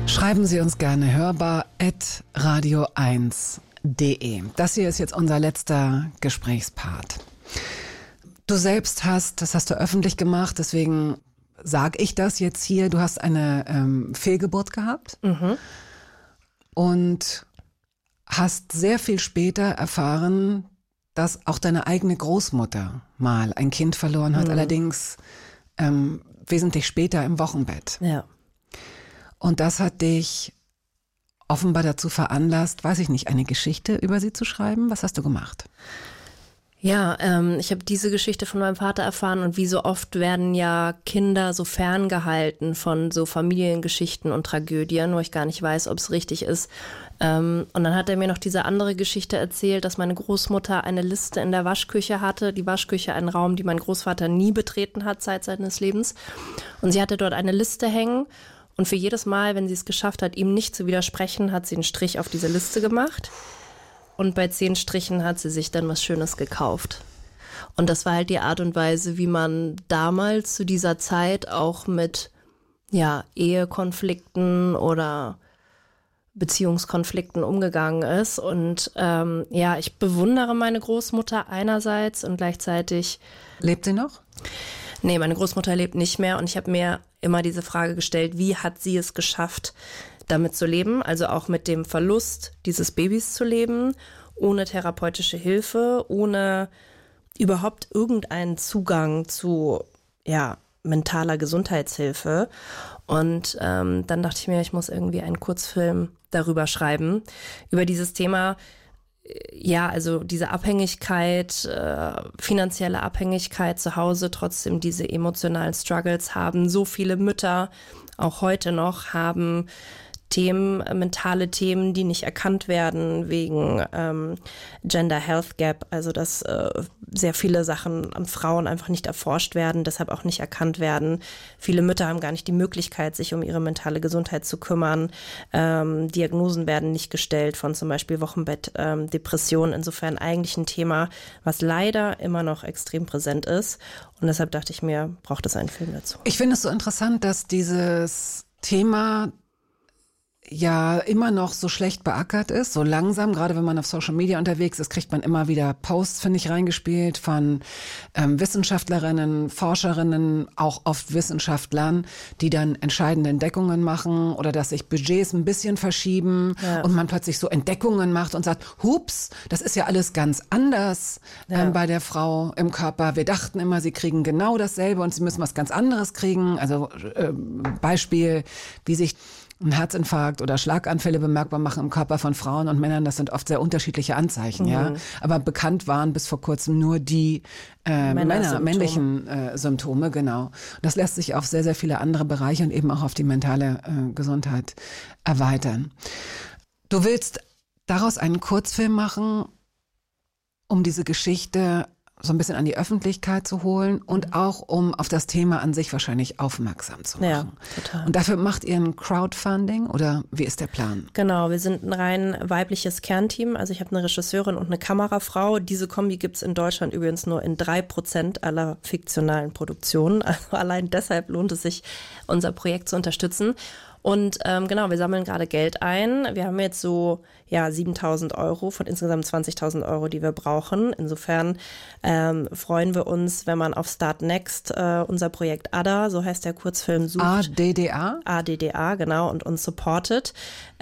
Schreiben Sie uns gerne hörbar@radio1.de. Das hier ist jetzt unser letzter Gesprächspart. Du selbst das hast du öffentlich gemacht, deswegen sage ich das jetzt hier. Du hast eine Fehlgeburt gehabt und hast sehr viel später erfahren, dass auch deine eigene Großmutter mal ein Kind verloren hat, allerdings wesentlich später im Wochenbett. Ja. Und das hat dich offenbar dazu veranlasst, weiß ich nicht, eine Geschichte über sie zu schreiben. Was hast du gemacht? Ja, ich habe diese Geschichte von meinem Vater erfahren und wie so oft werden ja Kinder so ferngehalten von so Familiengeschichten und Tragödien, wo ich gar nicht weiß, ob es richtig ist. Und dann hat er mir noch diese andere Geschichte erzählt, dass meine Großmutter eine Liste in der Waschküche hatte. Die Waschküche, ein Raum, die mein Großvater nie betreten hat Zeit seines Lebens. Und sie hatte dort eine Liste hängen. Und für jedes Mal, wenn sie es geschafft hat, ihm nicht zu widersprechen, hat sie einen Strich auf diese Liste gemacht. Und bei 10 Strichen hat sie sich dann was Schönes gekauft. Und das war halt die Art und Weise, wie man damals zu dieser Zeit auch mit Ehekonflikten oder Beziehungskonflikten umgegangen ist. Und ich bewundere meine Großmutter einerseits und gleichzeitig... Lebt sie noch? Nee, meine Großmutter lebt nicht mehr und ich habe mir immer diese Frage gestellt, wie hat sie es geschafft, damit zu leben, also auch mit dem Verlust dieses Babys zu leben, ohne therapeutische Hilfe, ohne überhaupt irgendeinen Zugang zu mentaler Gesundheitshilfe. Und dann dachte ich mir, ich muss irgendwie einen Kurzfilm darüber schreiben, über dieses Thema. Ja, also diese Abhängigkeit, finanzielle Abhängigkeit zu Hause, trotzdem diese emotionalen Struggles haben. So viele Mütter, auch heute noch, haben mentale Themen, die nicht erkannt werden wegen Gender Health Gap, also dass sehr viele Sachen an Frauen einfach nicht erforscht werden, deshalb auch nicht erkannt werden. Viele Mütter haben gar nicht die Möglichkeit, sich um ihre mentale Gesundheit zu kümmern. Diagnosen werden nicht gestellt von zum Beispiel Wochenbett, Depression. Insofern eigentlich ein Thema, was leider immer noch extrem präsent ist. Und deshalb dachte ich mir, braucht es einen Film dazu. Ich finde es so interessant, dass dieses Thema ja immer noch so schlecht beackert ist, so langsam, gerade wenn man auf Social Media unterwegs ist, kriegt man immer wieder Posts, finde ich, reingespielt von Wissenschaftlerinnen, Forscherinnen, auch oft Wissenschaftlern, die dann entscheidende Entdeckungen machen oder dass sich Budgets ein bisschen verschieben und man plötzlich so Entdeckungen macht und sagt, hups, das ist ja alles ganz anders bei der Frau im Körper. Wir dachten immer, sie kriegen genau dasselbe und sie müssen was ganz anderes kriegen. Also Beispiel, wie sich ein Herzinfarkt oder Schlaganfälle bemerkbar machen im Körper von Frauen und Männern, das sind oft sehr unterschiedliche Anzeichen, ja. Aber bekannt waren bis vor kurzem nur die männlichen Symptome, genau. Das lässt sich auf sehr, sehr viele andere Bereiche und eben auch auf die mentale Gesundheit erweitern. Du willst daraus einen Kurzfilm machen, um diese Geschichte so ein bisschen an die Öffentlichkeit zu holen und auch um auf das Thema an sich wahrscheinlich aufmerksam zu machen. Ja, total. Und dafür macht ihr ein Crowdfunding oder wie ist der Plan? Genau, wir sind ein rein weibliches Kernteam. Also ich habe eine Regisseurin und eine Kamerafrau. Diese Kombi gibt's in Deutschland übrigens nur in 3% aller fiktionalen Produktionen. Also allein deshalb lohnt es sich, unser Projekt zu unterstützen. Und wir sammeln gerade Geld ein. Wir haben jetzt so 7.000 Euro von insgesamt 20.000 Euro, die wir brauchen. Insofern freuen wir uns, wenn man auf Start Next unser Projekt ADDA, so heißt der Kurzfilm, sucht. ADDA? ADDA, genau, und uns supportet.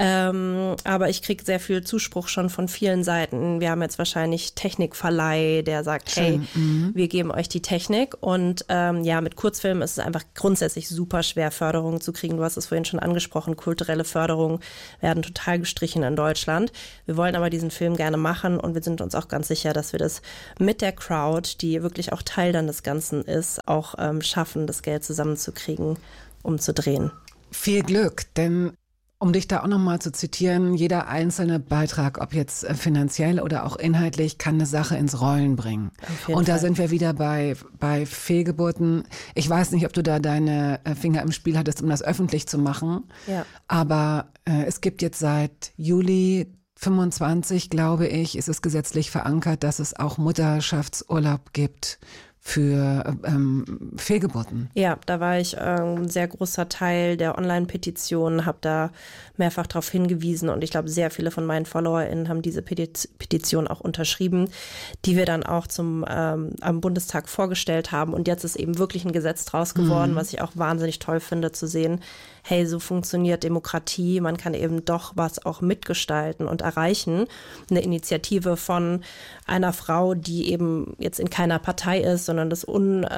Aber ich kriege sehr viel Zuspruch schon von vielen Seiten. Wir haben jetzt wahrscheinlich Technikverleih, der sagt, hey, wir geben euch die Technik. Und mit Kurzfilmen ist es einfach grundsätzlich super schwer, Förderungen zu kriegen. Du hast es vorhin schon angesprochen, kulturelle Förderungen werden total gestrichen in Deutschland. Wir wollen aber diesen Film gerne machen und wir sind uns auch ganz sicher, dass wir das mit der Crowd, die wirklich auch Teil dann des Ganzen ist, auch schaffen, das Geld zusammenzukriegen, um zu drehen. Viel Glück, denn um dich da auch nochmal zu zitieren, jeder einzelne Beitrag, ob jetzt finanziell oder auch inhaltlich, kann eine Sache ins Rollen bringen. Und da sind wir wieder bei Fehlgeburten. Ich weiß nicht, ob du da deine Finger im Spiel hattest, um das öffentlich zu machen. Ja. Aber es gibt jetzt seit Juli 25, glaube ich, ist es gesetzlich verankert, dass es auch Mutterschaftsurlaub gibt für Fehlgeburten. Ja, da war ich ein sehr großer Teil der Online-Petition, habe da mehrfach darauf hingewiesen und ich glaube, sehr viele von meinen FollowerInnen haben diese Petition auch unterschrieben, die wir dann auch am Bundestag vorgestellt haben. Und jetzt ist eben wirklich ein Gesetz draus geworden, was ich auch wahnsinnig toll finde zu sehen. Hey, so funktioniert Demokratie. Man kann eben doch was auch mitgestalten und erreichen. Eine Initiative von einer Frau, die eben jetzt in keiner Partei ist, sondern das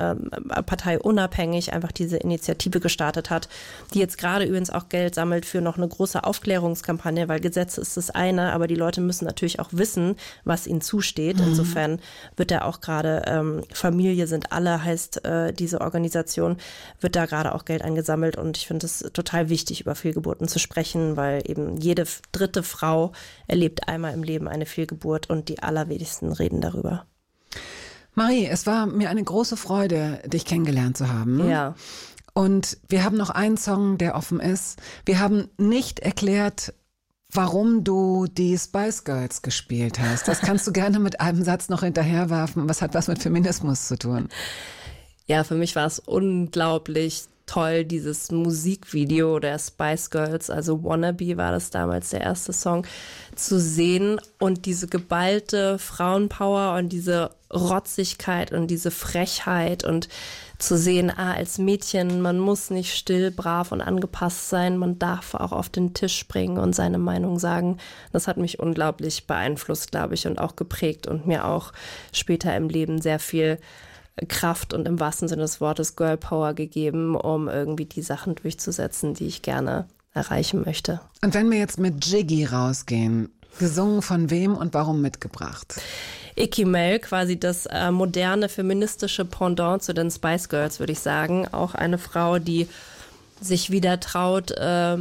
parteiunabhängig einfach diese Initiative gestartet hat, die jetzt gerade übrigens auch Geld sammelt für noch eine große Aufklärungskampagne, weil Gesetz ist das eine, aber die Leute müssen natürlich auch wissen, was ihnen zusteht. Insofern wird da auch gerade Familie sind alle, heißt diese Organisation, wird da gerade auch Geld eingesammelt und ich finde es total wichtig, über Fehlgeburten zu sprechen, weil eben jede dritte Frau erlebt einmal im Leben eine Fehlgeburt und die allerwenigsten reden darüber. Marie, es war mir eine große Freude, dich kennengelernt zu haben. Ja. Und wir haben noch einen Song, der offen ist. Wir haben nicht erklärt, warum du die Spice Girls gespielt hast. Das kannst du gerne mit einem Satz noch hinterherwerfen. Was hat was mit Feminismus zu tun? Ja, für mich war es unglaublich toll, dieses Musikvideo der Spice Girls, also Wannabe war das damals der erste Song, zu sehen und diese geballte Frauenpower und diese Rotzigkeit und diese Frechheit und zu sehen, als Mädchen, man muss nicht still, brav und angepasst sein, man darf auch auf den Tisch springen und seine Meinung sagen. Das hat mich unglaublich beeinflusst, glaube ich, und auch geprägt und mir auch später im Leben sehr viel Kraft und im wahrsten Sinne des Wortes Girl Power gegeben, um irgendwie die Sachen durchzusetzen, die ich gerne erreichen möchte. Und wenn wir jetzt mit Jiggy rausgehen, gesungen von wem und warum mitgebracht? Icky Mel, quasi das moderne feministische Pendant zu den Spice Girls, würde ich sagen. Auch eine Frau, die sich wieder traut,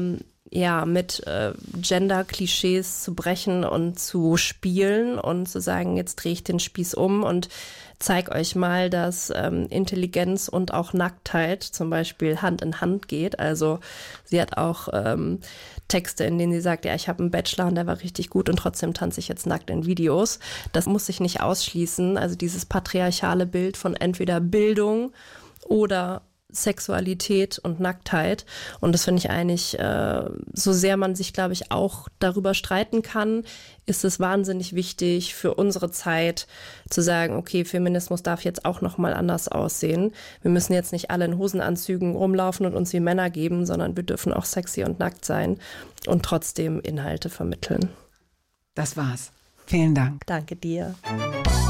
mit Gender-Klischees zu brechen und zu spielen und zu sagen, jetzt drehe ich den Spieß um und zeig euch mal, dass Intelligenz und auch Nacktheit zum Beispiel Hand in Hand geht. Also sie hat auch Texte, in denen sie sagt, ja, ich habe einen Bachelor und der war richtig gut und trotzdem tanze ich jetzt nackt in Videos. Das muss sich nicht ausschließen. Also dieses patriarchale Bild von entweder Bildung oder Sexualität und Nacktheit. Und das finde ich eigentlich, so sehr man sich, glaube ich, auch darüber streiten kann, ist es wahnsinnig wichtig für unsere Zeit zu sagen, okay, Feminismus darf jetzt auch nochmal anders aussehen. Wir müssen jetzt nicht alle in Hosenanzügen rumlaufen und uns wie Männer geben, sondern wir dürfen auch sexy und nackt sein und trotzdem Inhalte vermitteln. Das war's. Vielen Dank. Danke dir.